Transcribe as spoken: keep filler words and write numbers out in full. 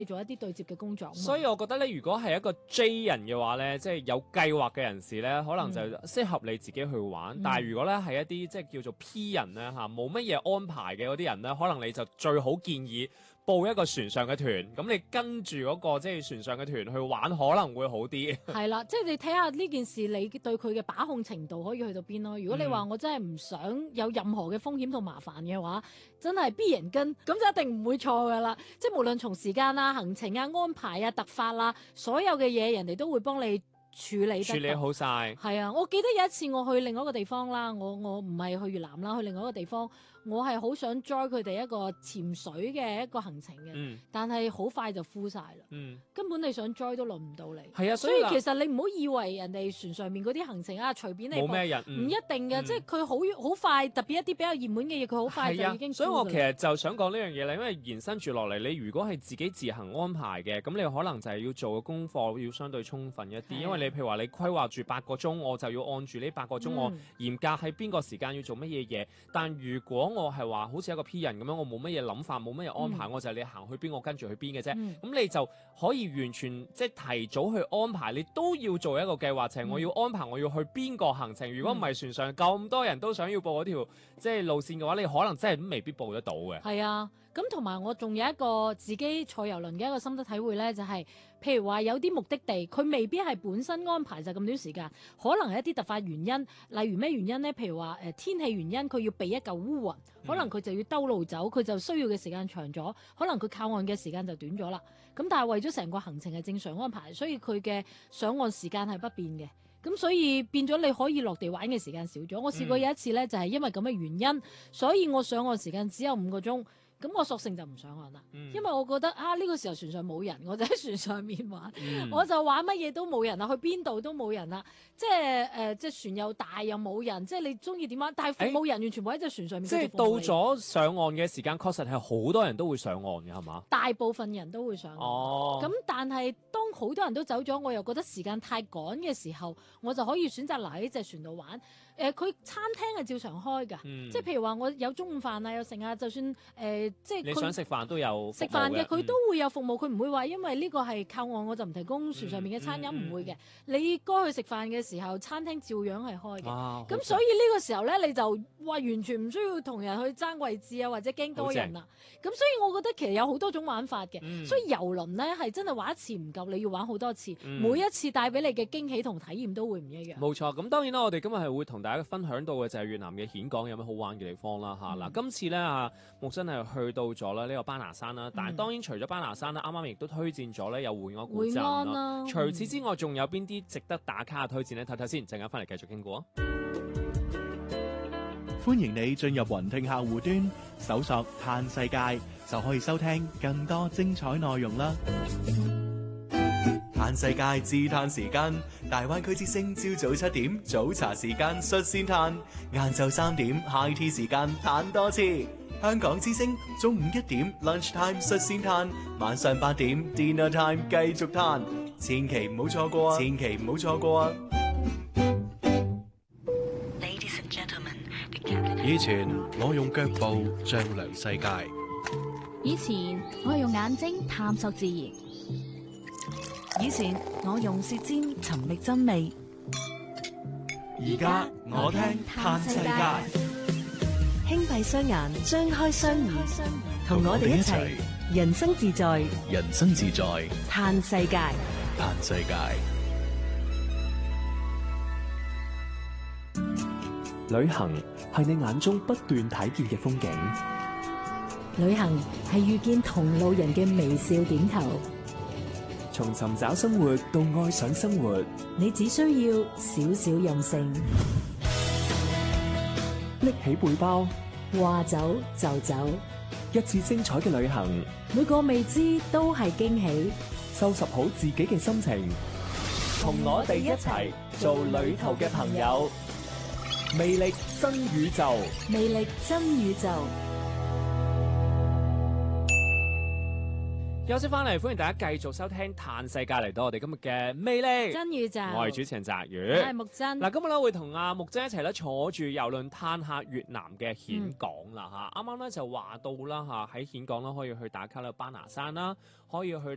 做一啲對接嘅工作。 所以我覺得咧，如果係一個 J 人嘅話咧，即係有計劃嘅人士咧，可能就適合你自己去玩。嗯、但係如果咧係一啲即係叫做 P 人咧嚇，冇乜嘢安排嘅嗰啲人咧，可能你就最好建議報一個船上嘅團，咁你跟住嗰個即係船上嘅團去玩，可能會好啲。 係啦，即係你睇下呢件事，你對佢嘅把控程度可以去到邊咯。如果你話我真係唔想有任何嘅風險同麻煩嘅話，真係必然跟，咁就一定唔會錯噶啦。即係無論從時間啊、行程啊、安排啊、突發啊，所有嘅嘢人哋都會幫你處理得處理好晒。 係啊，我記得有一次我去另外一個地方啦，我我唔係去越南啦，去另外一個地方。我係好想 join 佢哋一個潛水嘅一個行程嘅，嗯、但係好快就 full 晒啦，嗯、根本你想 join 都輪唔到你。係啊，所以，所以其實你唔好以為人哋船上面嗰啲行程啊，隨便你冇咩人，唔、嗯、一定嘅，嗯、即係佢好好快，特別一啲比較熱門嘅嘢，佢好快就已經。 所以我其實就想講呢樣嘢啦，因為延伸住落嚟，你如果係自己自行安排嘅，咁你可能就係要做嘅功課要相對充分一啲，因為你譬如話你規劃住八個鐘，我就要按住呢八個鐘，嗯、我嚴格喺邊個時間要做乜嘢嘢。但如果我係話好似一個 P 人咁樣，我冇乜嘢諗法，冇乜嘢安排，嗯、我就係你行去邊，我跟住去邊嘅啫。咁、嗯、你就可以完全即係提早去安排，你都要做一個計劃，就係、是、我要安排我要去邊個行程。如果唔係船上咁多人都想要報嗰條即係路線嘅話，你可能真係都未必報得到嘅。 係啊，咁同埋我仲有一個自己坐郵輪嘅一個心得體會咧，就係、是、譬如話有啲目的地，佢未必係本身安排就咁短時間，可能係一啲突發原因，例如咩原因咧？譬如話誒、呃、天氣原因，佢要避一嚿烏雲，可能佢就要兜路走，佢就需要嘅時間長咗，可能佢靠岸嘅時間就短咗啦。咁但係為咗成個行程係正常安排，所以佢嘅上岸時間係不變嘅。咁所以變咗你可以落地玩嘅時間少咗。我試過有一次咧，就係因為咁嘅原因，所以我上岸時間只有五個鐘。咁我索性就唔上岸啦，嗯、因為我覺得啊呢、呢個時候船上冇人，我就喺船上面玩，嗯、我就玩乜嘢都冇人啦，去邊度都冇人啦，即係誒、呃、即係船又大又冇人，即係你中意點玩，但係服務人完全冇喺隻船上面。 即係到咗上岸嘅時間，確實係好多人都會上岸嘅，係嘛？ 大部分人都會上岸。哦。咁但係當好多人都走咗，我又覺得時間太趕嘅時候，我就可以選擇留喺隻船度玩。誒、呃，佢餐廳係照常開㗎，嗯、即係譬如話我有中午飯啊，有剩啊，就算誒。呃即係你想食飯都有食飯嘅，佢都會有服務。佢唔、嗯、會話因為呢個係靠岸，我就唔提供船上面嘅餐飲，唔、嗯嗯、會嘅。你該去食飯嘅時候，餐廳照樣係開嘅。咁、啊、所以呢個時候咧，你就話完全唔需要同人去爭位置啊，或者驚多人啦。咁所以我覺得其實有好多種玩法嘅。嗯、所以遊輪咧係真係玩一次唔夠，你要玩好多次，嗯、每一次帶俾你嘅驚喜同體驗都會唔一樣。 冇錯。咁當然啦，我哋今日係會同大家分享到嘅就係越南嘅峴港有咩好玩嘅地方啦嚇。嗱、嗯，今次咧啊，木真係去到咗啦呢個巴拿山啦，但係當然除咗巴拿山啦，啱啱亦都推薦咗咧有會安古鎮啦。除此之外，仲有邊啲值得打卡嘅推薦咧？睇睇先，陣間翻嚟繼續傾過。 歡迎你進入雲聽客戶端，搜索嘆世界，就可以收聽更多精彩內容啦。嘆世界自嘆時間，大灣區之聲朝早七點早茶時間率先嘆，晏晝三點 high tea 時間嘆多次。香港之聲中午一點 lunch time 率先嘆，晚上八點 dinner time 繼續嘆，千祈唔好錯過啊！千祈唔好錯過啊！以前我用腳步丈量世界， 以前我係用眼睛探索自然，以前我用舌尖尋覓真味， 而家我聽嘆世界。 輕閉雙眼，張開雙耳，同我哋一齊人生自在， 人生自在， 嘆世界， 嘆世界。 旅行係你眼中不斷睇見嘅風景， 旅行係遇見同路人嘅微笑點頭。 從尋找生活到愛上生活， 你只需要少少任性。 拎起背包， 話走就走， 一次精彩嘅旅行， 每個未知都係驚喜。 收拾好自己嘅心情，同我哋一齊做旅途嘅朋友。魅力真宇宙， 魅力真宇宙。 休息翻嚟，歡迎大家繼續收聽嘆世界，嚟到我哋今日嘅魅力真宇宙。 我係主持人澤宇， 我係木真。 嗱，今日咧會同阿木真一齊咧坐住郵輪嘆下越南嘅峴港啦吓。啱啱咧就話到啦吓，喺峴港啦可以去打卡啦巴拿山啦，可以去。